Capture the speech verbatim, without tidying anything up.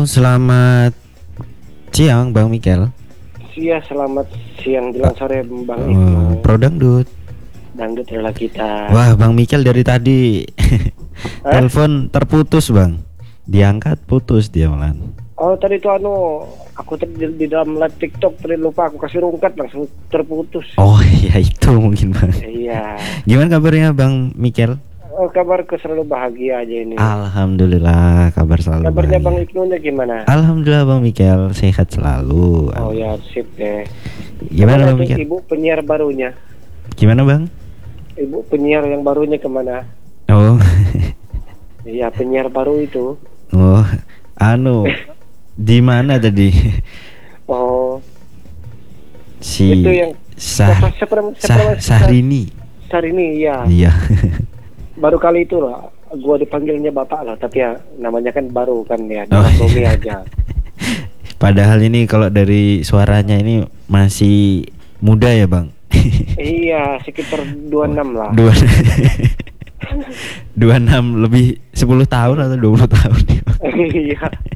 Halo, selamat siang Bang Mikel. Iya, selamat siang jelang sore Bang Oh, Iqbal. Pro Dangdut. Dangdut adalah kita. Wah, Bang Mikel dari tadi telepon terputus, Bang. Diangkat putus dia malah. Oh, tadi itu anu, aku tadi di, di dalam live TikTok tadi lupa aku kasih rungkat langsung terputus. Oh, ya itu mungkin, Bang. Iya. Gimana kabarnya Bang Mikel? Oh, kabarku selalu bahagia aja ini. Alhamdulillah, kabar selalu Kabarnya baik. Bang Iqbalnya gimana? Alhamdulillah Bang Mikel sehat selalu. Oh ya, sip deh. Gimana Kemana Bang tuh Mikel? Ibu penyiar barunya? Gimana Bang? Ibu penyiar yang barunya kemana? Oh. Iya, penyiar baru itu. Oh, anu di mana tadi? Oh, Si itu yang Sah siapa- siapa- Sah siapa- Sahrini. Sarini, iya. Iya. Baru kali itu lah gua dipanggilnya bapak lah, tapi ya namanya kan baru kan ya, Oh, dimaklumi iya. aja. Padahal ini kalau dari suaranya ini masih muda ya Bang. Iya, sekitar dua puluh enam lah. Dua dua enam lebih sepuluh tahun atau dua puluh tahun ya, Bang? Iya.